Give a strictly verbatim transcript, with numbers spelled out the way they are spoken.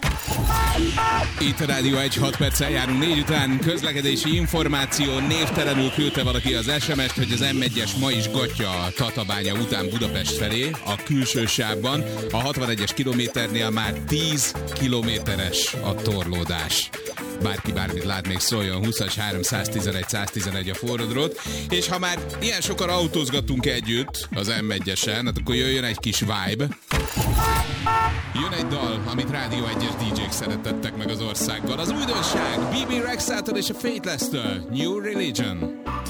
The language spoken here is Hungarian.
Itt a Rádió egy, hat perccel járunk négy után. Közlekedési információ, névtelenül küldte valaki az es em est, hogy az em egyes ma is gatya a Tatabánya után Budapest felé, a külső sávban. A hatvanegyes kilométernél már tíz kilométeres a torlódás. Bárki bármit lát, még szóljon, húszas három száztizenegy száztizenegy a forradrót. És ha már ilyen sokan autózgatunk együtt az em egyesen, hát akkor jöjjön egy kis vibe. Jön egy dal, amit Rádió egyes dé jék szeretettek meg az országgal. Az újdonság, bé bé Rexától és a Fateless-től, New Religion.